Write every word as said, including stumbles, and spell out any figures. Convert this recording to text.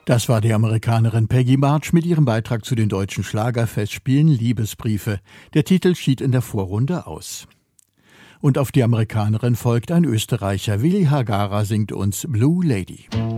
Das war die Amerikanerin Peggy March mit ihrem Beitrag zu den deutschen Schlagerfestspielen Liebesbriefe. Der Titel schied in der Vorrunde aus. Und auf die Amerikanerin folgt ein Österreicher. Willi Hagara singt uns Blue Lady.